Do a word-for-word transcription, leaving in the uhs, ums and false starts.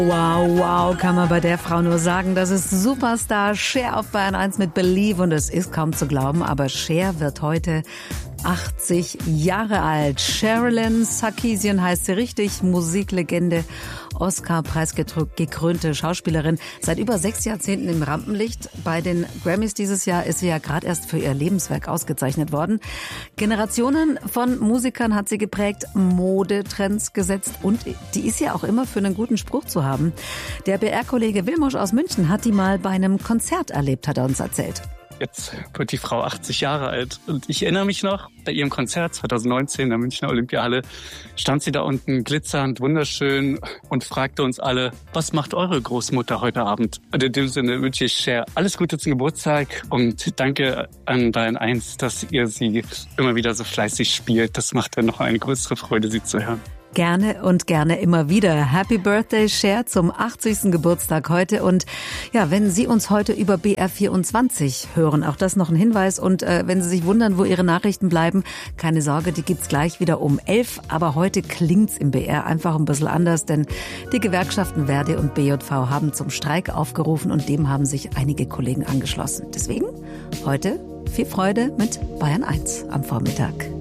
Wow, wow, kann man bei der Frau nur sagen. Das ist Superstar Cher auf Bayern eins mit Believe und es ist kaum zu glauben, aber Cher wird heute achtzig Jahre alt. Sherilyn Sarkisian heißt sie richtig, Musiklegende, Oscar-preisgekrönte Schauspielerin. Seit über sechs Jahrzehnten im Rampenlicht. Bei den Grammys dieses Jahr ist sie ja gerade erst für ihr Lebenswerk ausgezeichnet worden. Generationen von Musikern hat sie geprägt, Modetrends gesetzt und die ist ja auch immer für einen guten Spruch zu haben. Der B R-Kollege Wilmosch aus München hat die mal bei einem Konzert erlebt, hat er uns erzählt. Jetzt wird die Frau achtzig Jahre alt und ich erinnere mich noch, bei ihrem Konzert zwanzig neunzehn in der Münchner Olympiahalle stand sie da unten glitzernd, wunderschön und fragte uns alle, was macht eure Großmutter heute Abend? Und in dem Sinne wünsche ich Cher alles Gute zum Geburtstag und danke an Bayern eins, dass ihr sie immer wieder so fleißig spielt. Das macht dann noch eine größere Freude, sie zu hören. Gerne und gerne immer wieder. Happy Birthday, Cher, zum achtzigsten Geburtstag heute. Und ja, wenn Sie uns heute über B R vierundzwanzig hören, auch das noch ein Hinweis. Und äh, wenn Sie sich wundern, wo Ihre Nachrichten bleiben, keine Sorge, die gibt's gleich wieder um elf. Aber heute klingt's im B R einfach ein bisschen anders, denn die Gewerkschaften Verdi und B J V haben zum Streik aufgerufen und dem haben sich einige Kollegen angeschlossen. Deswegen heute viel Freude mit Bayern eins am Vormittag.